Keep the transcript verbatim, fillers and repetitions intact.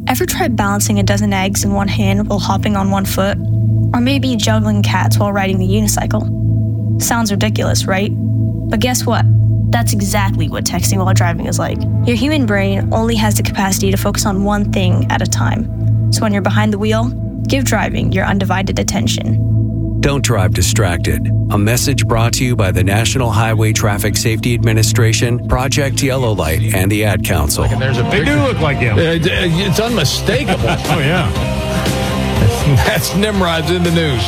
Ever tried balancing a dozen eggs in one hand while hopping on one foot? Or maybe juggling cats while riding the unicycle? Sounds ridiculous, right? But guess what? That's exactly what texting while driving is like. Your human brain only has the capacity to focus on one thing at a time. So when you're behind the wheel, give driving your undivided attention. Don't drive distracted. A message brought to you by the National Highway Traffic Safety Administration, Project Yellow Light, and the Ad Council. And there's a They do look like him. Uh, it's unmistakable. Oh, yeah. That's Nimrod's in the news.